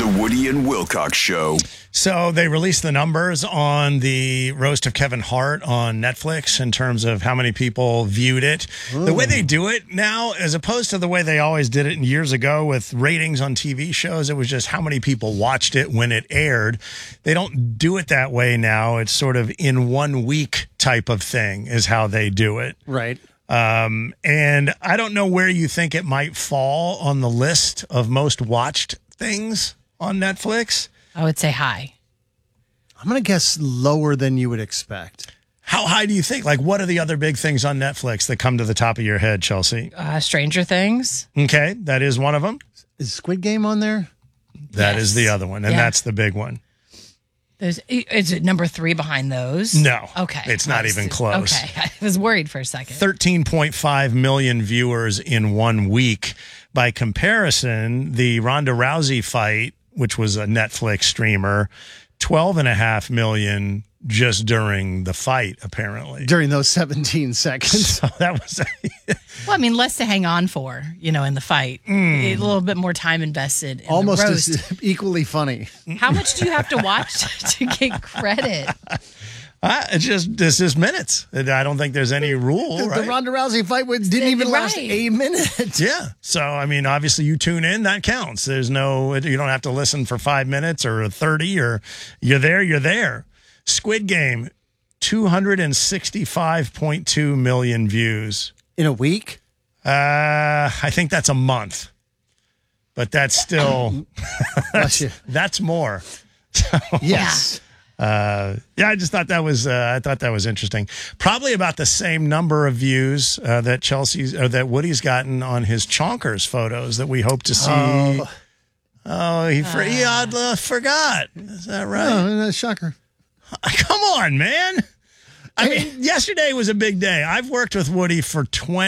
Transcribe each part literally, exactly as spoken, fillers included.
Woody and Wilcox Show. So they released the numbers on the Roast of Kevin Hart on Netflix in terms of how many people viewed it. Ooh. The way they do it now, as opposed to the way they always did it years ago with ratings on T V shows, it was just how many people watched it when it aired. They don't do it that way now. It's sort of in one week type of thing is how they do it. Right. Um, and I don't know where you think it might fall on the list of most watched things on Netflix. I would say high. I'm going to guess lower than you would expect. How high do you think? Like, what are the other big things on Netflix that come to the top of your head, Chelsea? Uh, Stranger Things. Okay, that is one of them. Is Squid Game on there? That Yes. is the other one, and Yeah. that's the big one. There's, is it number three behind those? No. Okay. It's not even close. Okay. I was worried for a second. thirteen point five million viewers in one week. By comparison, the Ronda Rousey fight, which was a Netflix streamer, twelve and a half million just during the fight, apparently. During those seventeen seconds. So that was... Well, I mean, less to hang on for, you know, in the fight. Mm. A little bit more time invested in Almost the roast. as equally funny. How much do you have to watch to get credit? Uh, it's just this is minutes. I don't think there's any rule. The, right? the Ronda Rousey fight didn't even last Right. a minute. Yeah. So I mean, obviously, you tune in, that counts. There's no, you don't have to listen for five minutes or thirty, or you're there, you're there. Squid Game, two hundred sixty-five point two million views In a week? Uh, I think that's a month, but that's still that's, that's more. So, yes. Uh, yeah, I just thought that was uh, I thought that was interesting. Probably about the same number of views uh, that Chelsea's or that Woody's gotten on his Chonkers photos that we hope to see. Oh, oh he, for, he oddly forgot. Is that right? Oh, that's shocker. Come on, man. I mean, yesterday was a big day. I've worked with Woody for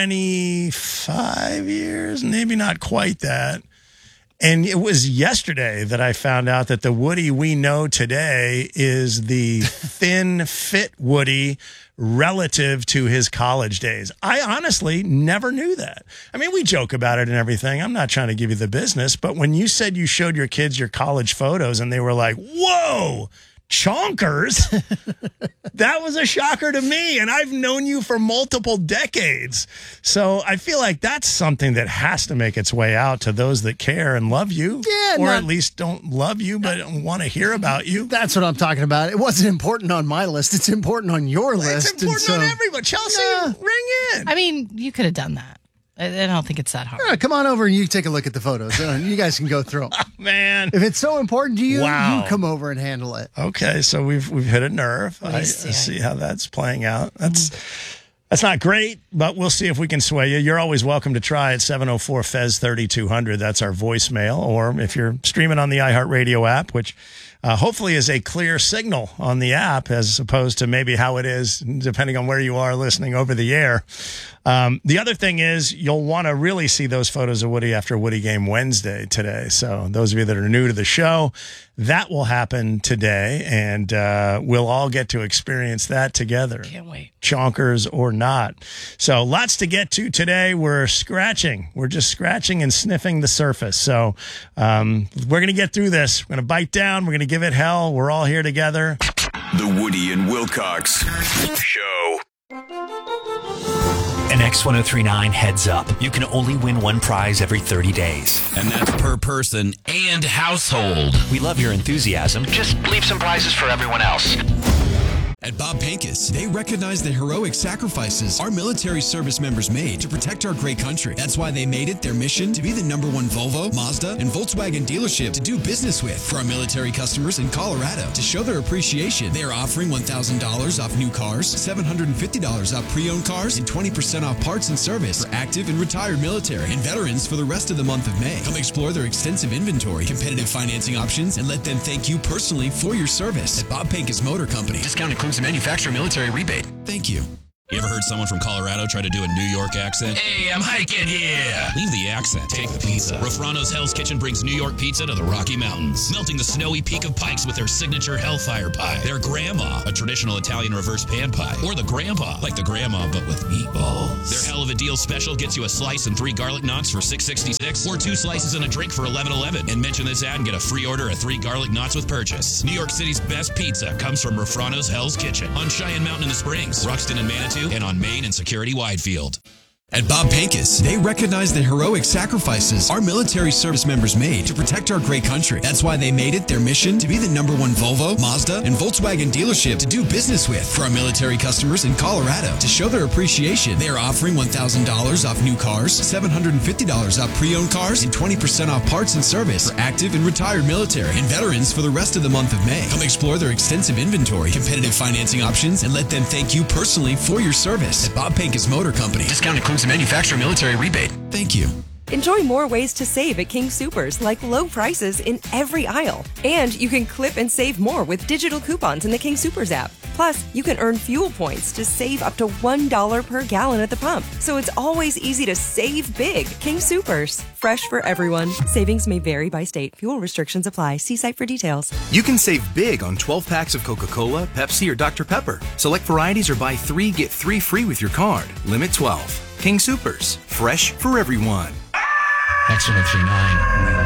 twenty-five years, maybe not quite that. And it was yesterday that I found out that the Woody we know today is the thin, fit Woody relative to his college days. I honestly never knew that. I mean, we joke about it and everything. I'm not trying to give you the business, but when you said you showed your kids your college photos and they were like, whoa, Chonkers, that was a shocker to me, and I've known you for multiple decades. So I feel like that's something that has to make its way out to those that care and love you, yeah, or not, at least don't love you but want to hear about you. That's what I'm talking about. It wasn't important on my list. It's important on your well, list. It's important so, on everyone. Chelsea, yeah. ring in. I mean, you could have done that. I don't think it's that hard. Right, come on over and you take a look at the photos. Uh, you guys can go through them. Oh, man. If it's so important to you, wow. you come over and handle it. Okay, so we've we've hit a nerve. I, I see how that's playing out. That's that's not great, but we'll see if we can sway you. You're always welcome to try at seven oh four F E Z thirty-two hundred. That's our voicemail. Or if you're streaming on the iHeartRadio app, which uh, hopefully is a clear signal on the app as opposed to maybe how it is depending on where you are listening over the air. Um, the other thing is you'll want to really see those photos of Woody after Woody Game Wednesday today. So those of you that are new to the show, that will happen today, and uh, we'll all get to experience that together. Can't wait. Chonkers or not. So lots to get to today. We're scratching. We're just scratching and sniffing the surface. So um, we're going to get through this. We're going to bite down. We're going to give it hell. We're all here together. The Woody and Wilcox Show. An X ten thirty-nine heads up. You can only win one prize every thirty days. And that's per person and household. We love your enthusiasm. Just leave some prizes for everyone else. At Bob Pincus, they recognize the heroic sacrifices our military service members made to protect our great country. That's why they made it their mission to be the number one Volvo, Mazda, and Volkswagen dealership to do business with. For our military customers in Colorado, to show their appreciation, they are offering one thousand dollars off new cars, seven hundred fifty dollars off pre-owned cars, and twenty percent off parts and service for active and retired military and veterans for the rest of the month of May. Come explore their extensive inventory, competitive financing options, and let them thank you personally for your service. At Bob Pincus Motor Company. Discount includes the manufacturer military rebate. Thank you. You ever heard someone from Colorado try to do a New York accent? Hey, I'm hiking here. Leave the accent. Take the pizza. Rafrano's Hell's Kitchen brings New York pizza to the Rocky Mountains, melting the snowy peak of Pikes with their signature Hellfire pie, their grandma, a traditional Italian reverse pan pie, or the grandpa, like the grandma but with meatballs. Their Hell of a Deal special gets you a slice and three garlic knots for six sixty-six, or two slices and a drink for eleven eleven. And mention this ad and get a free order of three garlic knots with purchase. New York City's best pizza comes from Rafrano's Hell's Kitchen on Cheyenne Mountain in the Springs, Ruxton and Manitou, and on Main and Security Widefield. At Bob Pincus, they recognize the heroic sacrifices our military service members made to protect our great country. That's why they made it their mission to be the number one Volvo, Mazda, and Volkswagen dealership to do business with. For our military customers in Colorado, to show their appreciation, they are offering one thousand dollars off new cars, seven hundred fifty dollars off pre-owned cars, and twenty percent off parts and service for active and retired military and veterans for the rest of the month of May. Come explore their extensive inventory, competitive financing options, and let them thank you personally for your service at Bob Pincus Motor Company. Discount includes a manufacturer military rebate. Thank you. Enjoy more ways to save at King Soopers, like low prices in every aisle. And you can clip and save more with digital coupons in the King Soopers app. Plus, you can earn fuel points to save up to one dollar per gallon at the pump. So it's always easy to save big. King Soopers. Fresh for everyone. Savings may vary by state. Fuel restrictions apply. See site for details. You can save big on twelve packs of Coca-Cola, Pepsi, or Doctor Pepper. Select varieties or buy three, get three free with your card. Limit twelve. King Soopers. Fresh for everyone. Excellent three nine.